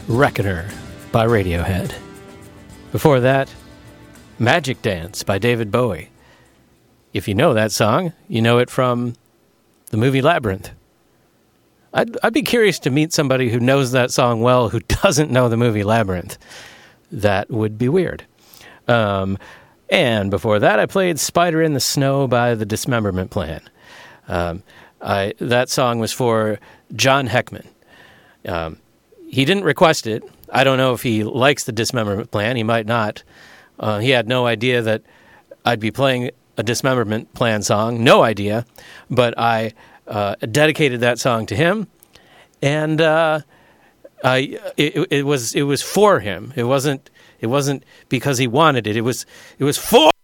Reckoner by Radiohead. Before that, Magic Dance by David Bowie. If you know that song, you know it from the movie Labyrinth. I'd be curious to meet somebody who knows that song well who doesn't know the movie Labyrinth. That would be weird. And before that, I played Spider in the Snow by the Dismemberment Plan. That song was for John Heckman. He didn't request it. I don't know if he likes the Dismemberment Plan. He might not. He had no idea that I'd be playing a Dismemberment Plan song. No idea. But I dedicated that song to him, and it was for him. It wasn't because he wanted it. It was for